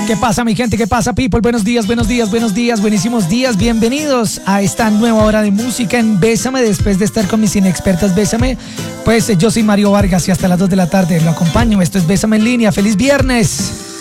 ¿Qué pasa, mi gente? ¿Qué pasa, people? Buenos días, buenísimos días. Bienvenidos a esta nueva hora de música en Bésame. Después de estar con mis inexpertas Bésame, pues yo soy Mario Vargas y hasta las 2 de la tarde lo acompaño. Esto es Bésame en línea. ¡Feliz viernes!